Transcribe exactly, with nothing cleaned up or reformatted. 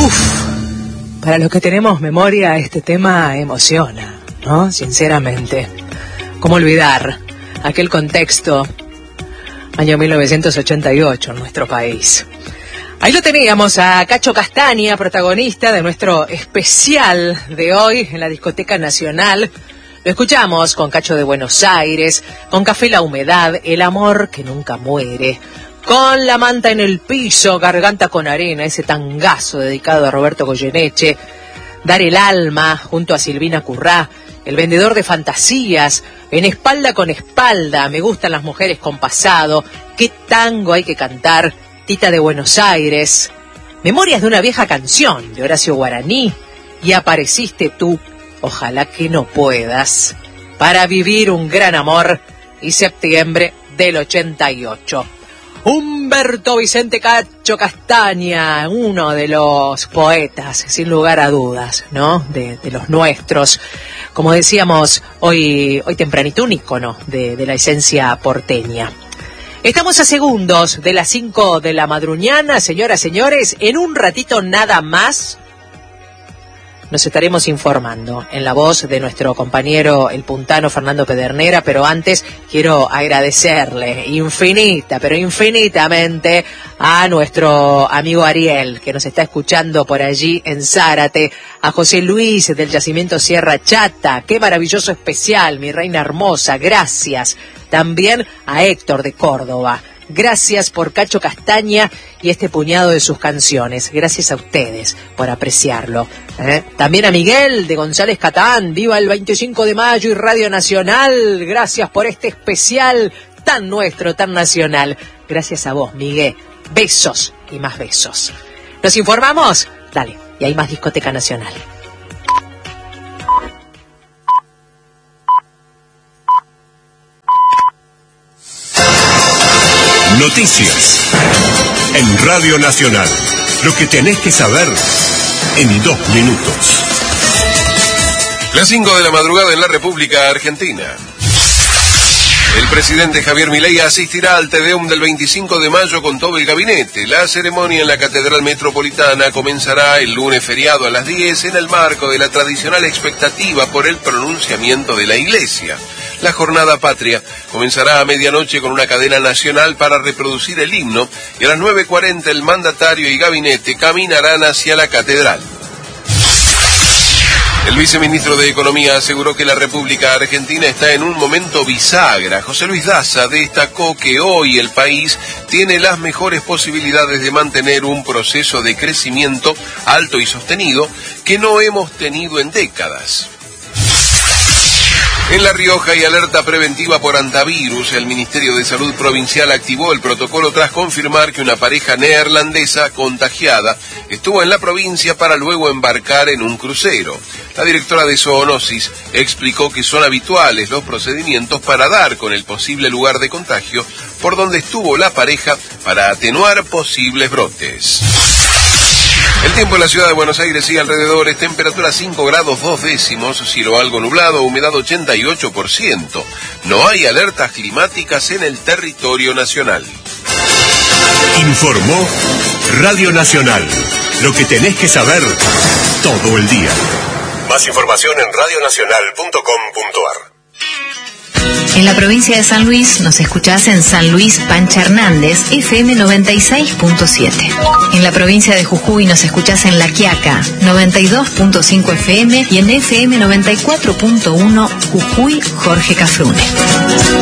Uf, para los que tenemos memoria, este tema emociona, ¿no? Sinceramente. ¿Cómo olvidar aquel contexto, año mil novecientos ochenta y ocho, en nuestro país? Ahí lo teníamos a Cacho Castaña, protagonista de nuestro especial de hoy en la Discoteca Nacional. Lo escuchamos con Cacho de Buenos Aires, con Café La Humedad, El Amor que Nunca Muere, con La Manta en el Piso, Garganta con Arena, ese tangazo dedicado a Roberto Goyeneche, Dar el Alma junto a Silvina Currá, El Vendedor de Fantasías, En Espalda con Espalda, Me Gustan las Mujeres con Pasado, Qué Tango Hay que Cantar, Tita de Buenos Aires, Memorias de una Vieja Canción, de Horacio Guaraní, y Apareciste Tú, Ojalá que no puedas, Para vivir un gran amor, y Septiembre del ochenta y ocho. Humberto Vicente Cacho Castaña, uno de los poetas, sin lugar a dudas, ¿no? De, de los nuestros. Como decíamos, hoy, hoy tempranito, un ícono de, de la esencia porteña. Estamos a segundos de las cinco de la madruñana, señoras, señores. En un ratito nada más nos estaremos informando en la voz de nuestro compañero el puntano Fernando Pedernera, pero antes quiero agradecerle infinita, pero infinitamente a nuestro amigo Ariel, que nos está escuchando por allí en Zárate, a José Luis del Yacimiento Sierra Chata, qué maravilloso especial, mi reina hermosa, gracias. También a Héctor de Córdoba. Gracias por Cacho Castaña y este puñado de sus canciones. Gracias a ustedes por apreciarlo. ¿Eh? También a Miguel de González Catán. Viva el veinticinco de mayo y Radio Nacional. Gracias por este especial tan nuestro, tan nacional. Gracias a vos, Miguel. Besos y más besos. ¿Nos informamos? Dale, y hay más Discoteca Nacional. Noticias en Radio Nacional. Lo que tenés que saber en dos minutos. Las cinco de la madrugada en la República Argentina. El presidente Javier Milei asistirá al Te Deum del veinticinco de mayo con todo el gabinete. La ceremonia en la Catedral Metropolitana comenzará el lunes feriado a las diez en el marco de la tradicional expectativa por el pronunciamiento de la Iglesia. La jornada patria comenzará a medianoche con una cadena nacional para reproducir el himno y a las nueve cuarenta el mandatario y gabinete caminarán hacia la catedral. El viceministro de Economía aseguró que la República Argentina está en un momento bisagra. José Luis Daza destacó que hoy el país tiene las mejores posibilidades de mantener un proceso de crecimiento alto y sostenido que no hemos tenido en décadas. En La Rioja hay alerta preventiva por hantavirus. El Ministerio de Salud Provincial activó el protocolo tras confirmar que una pareja neerlandesa contagiada estuvo en la provincia para luego embarcar en un crucero. La directora de Zoonosis explicó que son habituales los procedimientos para dar con el posible lugar de contagio por donde estuvo la pareja para atenuar posibles brotes. El tiempo en la ciudad de Buenos Aires y alrededores, temperatura cinco grados dos décimos, cielo algo nublado, humedad ochenta y ocho por ciento. No hay alertas climáticas en el territorio nacional. Informó Radio Nacional. Lo que tenés que saber todo el día. Más información en radio nacional punto com punto ar. En la provincia de San Luis nos escuchás en San Luis Pancha Hernández, F M noventa y seis punto siete. En la provincia de Jujuy nos escuchás en La Quiaca, noventa y dos punto cinco F M y en F M noventa y cuatro punto uno Jujuy Jorge Cafrune.